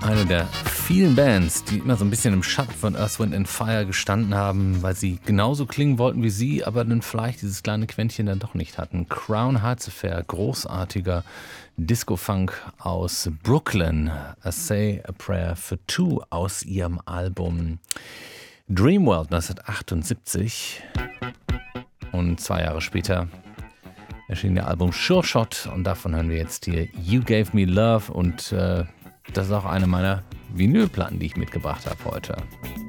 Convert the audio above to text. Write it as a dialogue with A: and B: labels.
A: Eine der vielen Bands, die immer so ein bisschen im Schatten von Earth, Wind & Fire gestanden haben, weil sie genauso klingen wollten wie sie, aber dann vielleicht dieses kleine Quäntchen dann doch nicht hatten. Crown Hearts Affair, großartiger Disco-Funk aus Brooklyn. A Say a Prayer for Two aus ihrem Album Dreamworld 1978. Und 2 Jahre später erschien der Album Sure Shot und davon hören wir jetzt hier You Gave Me Love und das ist auch eine meiner Vinylplatten, die ich mitgebracht habe heute.